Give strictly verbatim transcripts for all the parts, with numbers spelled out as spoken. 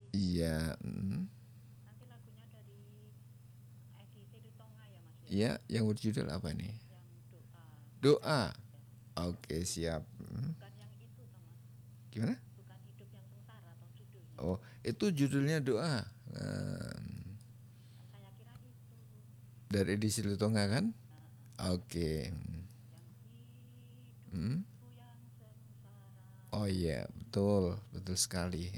Iya. Mm. Nanti lagunya dari Edi Silitonga ya Mas ya. Iya, yang berjudul apa nih? Yang doa. Doa. Ya. Oke, siap. Mm. Bukan yang itu toh Mas. Gimana? Bukan hidup yang sengsara atau judulnya. Oh, itu judulnya doa. Um, Kan saya kira itu. dari edisi Lutonga kan? Nah, Oke. yang Hmm? hidupku yang sengsara. Oh iya, betul, betul sekali.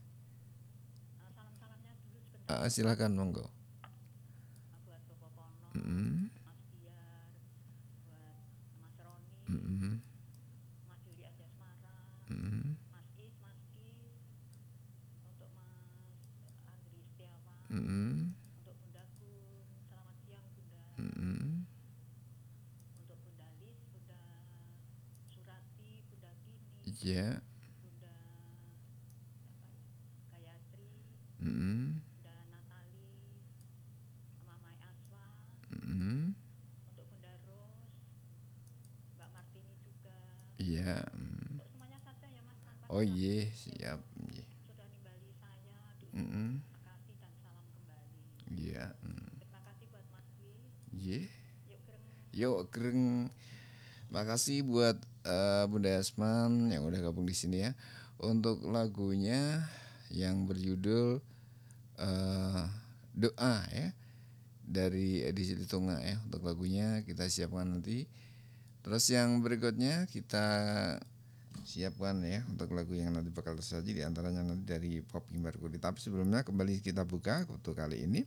Nah, salam-salamnya dulu sebentar Ah, ya Mas. silakan monggo. Nah, buat Bopo Pono, Hmm? Mas Biar, buat Mas Roni, Hmm? Mas Yuli Adasmara, Hmm? Mas Is, Mas Is, untuk Mas Andri Setiawan, Hmm? untuk Bunda Gun, selamat siang Bunda, Hmm? untuk Bunda Lis, Bunda Surati, Bunda Gini, Iya. Bunda siapa ya? Gayatri, Hmm? Bunda Natali, Mamai Aswa, Hmm? untuk Bunda Ros, Mbak Martini juga, Iya. Hmm. untuk semuanya saja ya Mas tanpa Oh iya, disebut yang siap. Iya. sudah nimbali saya diucapkan Hmm? terima kasih dan salam kembali. Iya. Hmm. Terima kasih buat Mas Dwi. Iya. Yuk gereng. Yuk, keren. Makasih buat eh, Bunda Asman yang udah gabung di sini ya. Untuk lagunya yang berjudul eh, Doa ya, dari edisi Litunga ya. Untuk lagunya kita siapkan nanti. Terus yang berikutnya kita siapkan ya untuk lagu yang nanti bakal tersaji, di antaranya nanti dari Poppy Mercury. Tapi sebelumnya kembali kita buka untuk kali ini.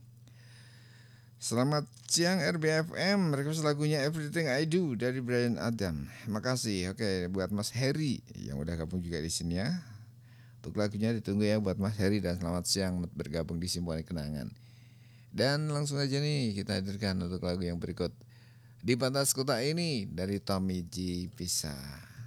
Selamat siang R B F M, request lagunya Everything I Do dari Brian Adam. Makasih. Oke, buat Mas Heri yang udah gabung juga di sini ya. Untuk lagunya ditunggu ya buat Mas Heri, dan selamat siang bergabung di Simpuan Kenangan. Dan langsung aja nih kita hadirkan untuk lagu yang berikut, Di Batas Kota Ini dari Tommy G Pisa.